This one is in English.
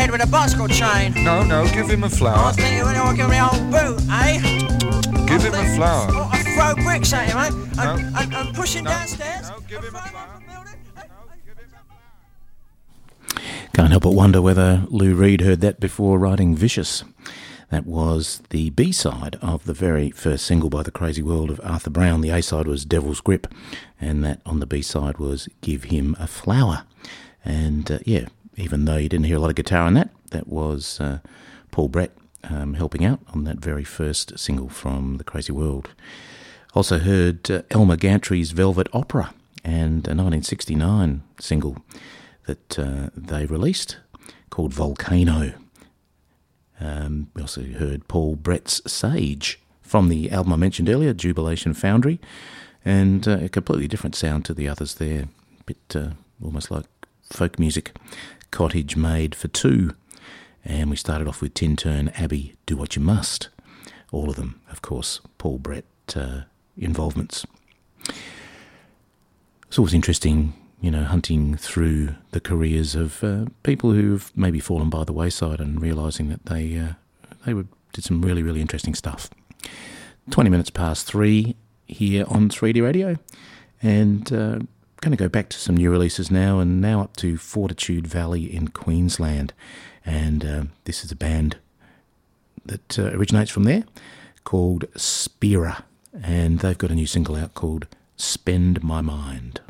head with a bicycle chain. No, give him a I flower. was thinking when I give me old boot, eh? Give him a flower. Oh, I throw bricks at him, eh? No. And push him downstairs. No, give him a flower. Can't help but wonder whether Lou Reed heard that before writing Vicious. That was the B-side of the very first single by The Crazy World of Arthur Brown. The A-side was Devil's Grip, and that on the B-side was Give Him a Flower. And even though you didn't hear a lot of guitar in that, that was Paul Brett helping out on that very first single from The Crazy World. Also heard Elmer Gantry's Velvet Opera and a 1969 single that they released called Volcano. We also heard Paul Brett's Sage from the album I mentioned earlier, Jubilation Foundry, and a completely different sound to the others there, a bit almost like folk music, Cottage Made for Two. And we started off with Tintern, Abbey, Do What You Must. All of them, of course, Paul Brett involvements. It's always interesting, hunting through the careers of people who've maybe fallen by the wayside and realising that they did some really, really interesting stuff. 20 minutes past 3 here on 3D Radio, and going to go back to some new releases now, and now up to Fortitude Valley in Queensland. And this is a band that originates from there called Spira, and they've got a new single out called Spend My Mind.